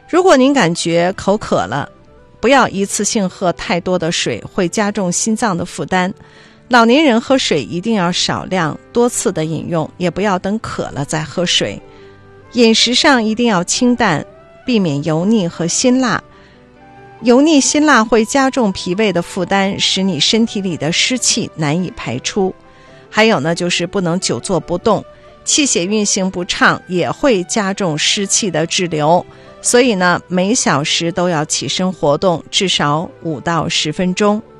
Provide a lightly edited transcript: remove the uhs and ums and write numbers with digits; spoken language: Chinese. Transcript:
如果您感觉口渴了，不要一次性喝太多的水，会加重心脏的负担。老年人喝水一定要少量多次的饮用，也不要等渴了再喝水。饮食上一定要清淡，避免油腻和辛辣。油腻辛辣会加重脾胃的负担，使你身体里的湿气难以排出。还有呢，就是不能久坐不动，气血运行不畅也会加重湿气的滞留。所以呢，每小时都要起身活动至少5到10分钟。